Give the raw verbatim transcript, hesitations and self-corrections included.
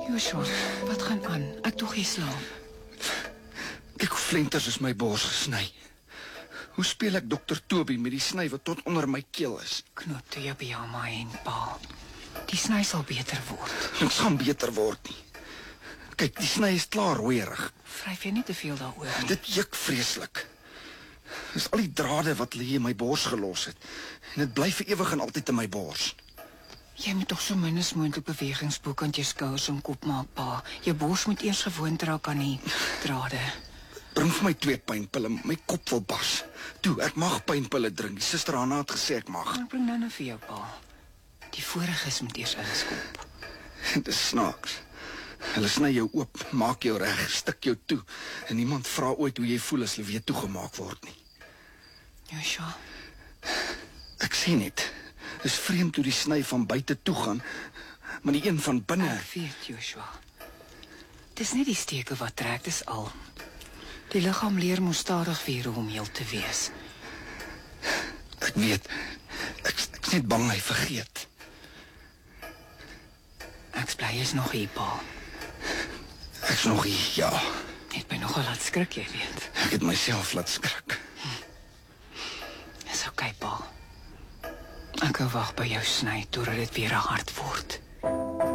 Joshua, wat gaan aan? Ek tog jy slaap. Kyk hoe flenters is my bors gesny. Hoe speel ek dokter Toby met die sny wat tot onder my keel is? Knoop toe jou pyjama en pa. Die sny sal beter word. Dit gaan beter word nie. Kyk, die sny is klaar rooierig. Vryf jy nie te veel daaroor nie. Dit juk vreeslik. Dis al die drade wat hulle in my bors gelos het. En dit bly vir ewig en altyd in my bors. Jy moet toch so min as moontlik bewegingsboek aan jou skouers en kop maak, pa. Jou bors moet eers gewoond raak aan die drade. Bring vir my twee pynpille, my kop wil bars. Toe, ek mag pynpille drink. Die suster Hanna het gesê ek mag. Ek bring nou nou vir jou, pa. Die voriges moet eers inskop. Dit is snaaks. Hulle sny jou oop, maak jou reg, stik jou toe. En niemand vra ooit hoe jy voel as hulle weer toegemaak word nie. Joshua, Ek sê net, dis vreemd hoe die sny van buite toe gaan, maar die een van binne. ek weet, Joshua. Dis nie die steke wat trek, dis al. Die liggaam leer mos stadig weer om heel te wees. Ek weet, ek, ek is net bang hy vergeet. Ek bly is nog hier, pa. Ek's nog hier, ja. Het my nogal laat skrik, jy weet. Ek het myself laat skrik. Dis oké, pa. Ek hou wag by jou sny totdat dit weer hard word.